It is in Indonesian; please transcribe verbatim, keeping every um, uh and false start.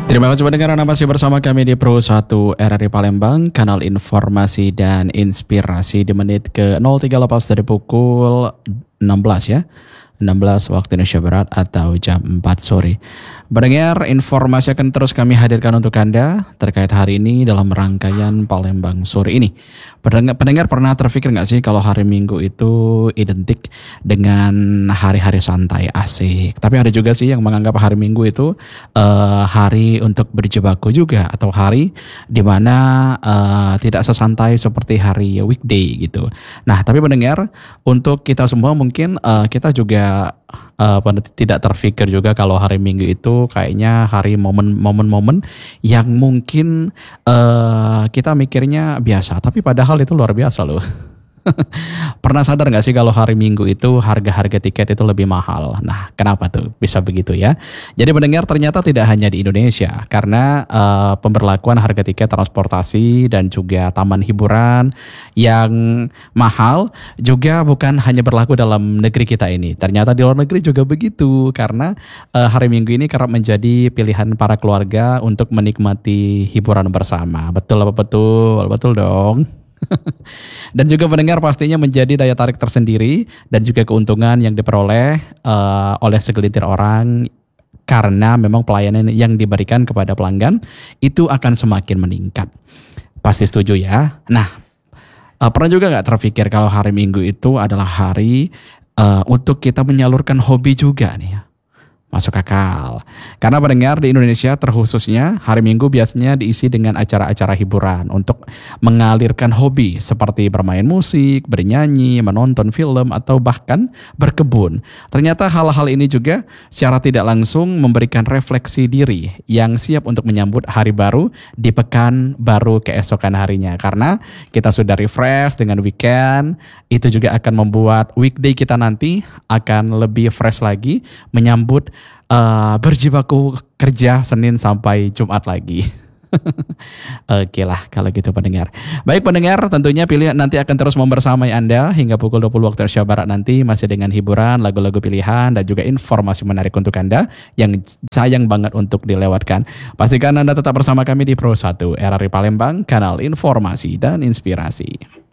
Terima kasih pendengar, Anda masih bersama kami di Pro satu R R I Palembang, kanal informasi dan inspirasi di menit ke nol tiga lepas dari pukul enam belas ya. enam belas waktu Indonesia Barat atau jam empat sore. Pendengar, informasi akan terus kami hadirkan untuk Anda terkait hari ini dalam rangkaian Palembang sore ini. Pendengar, pendengar pernah terpikir gak sih kalau hari Minggu itu identik dengan hari-hari santai, asik. Tapi ada juga sih yang menganggap hari Minggu itu uh, hari untuk berjibaku juga, atau hari dimana uh, tidak sesantai seperti hari weekday gitu. Nah, tapi pendengar, untuk kita semua mungkin uh, kita juga Uh, tidak terfikir juga kalau hari Minggu itu kayaknya hari momen-momen-momen yang mungkin uh, kita mikirnya biasa, tapi padahal itu luar biasa loh. Pernah sadar gak sih kalau hari Minggu itu harga-harga tiket itu lebih mahal? Nah, kenapa tuh bisa begitu ya? Jadi mendengar ternyata tidak hanya di Indonesia, karena uh, pemberlakuan harga tiket transportasi dan juga taman hiburan yang mahal juga bukan hanya berlaku dalam negeri kita ini. Ternyata di luar negeri juga begitu, karena uh, hari Minggu ini kerap menjadi pilihan para keluarga untuk menikmati hiburan bersama. Betul apa betul? Betul dong. Dan juga pendengar pastinya menjadi daya tarik tersendiri dan juga keuntungan yang diperoleh uh, oleh segelintir orang, karena memang pelayanan yang diberikan kepada pelanggan itu akan semakin meningkat. Pasti setuju ya? Nah, uh, pernah juga gak terpikir kalau hari Minggu itu adalah hari uh, untuk kita menyalurkan hobi juga nih ya? Masuk akal. Karena pendengar, di Indonesia terkhususnya hari Minggu biasanya diisi dengan acara-acara hiburan untuk mengalirkan hobi seperti bermain musik, bernyanyi, menonton film, atau bahkan berkebun. Ternyata hal-hal ini juga secara tidak langsung memberikan refleksi diri yang siap untuk menyambut hari baru di pekan baru keesokan harinya. Karena kita sudah refresh dengan weekend, itu juga akan membuat weekday kita nanti akan lebih fresh lagi menyambut Uh, berjibaku kerja Senin sampai Jumat lagi. Oke lah kalau gitu pendengar. Baik pendengar, tentunya pilihan nanti akan terus membersamai Anda hingga pukul dua puluh waktu Indonesia Barat nanti, masih dengan hiburan, lagu-lagu pilihan, dan juga informasi menarik untuk Anda yang sayang banget untuk dilewatkan. Pastikan Anda tetap bersama kami di Pro satu R R I Palembang, kanal informasi dan inspirasi.